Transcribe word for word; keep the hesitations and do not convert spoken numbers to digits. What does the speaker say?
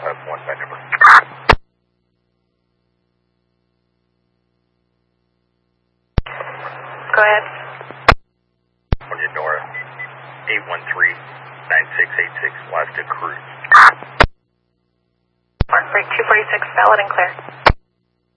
have one by number. Go ahead. California Nora, eight one three, nine six eight six, last to cruise. Mark break two forty-six, valid and clear.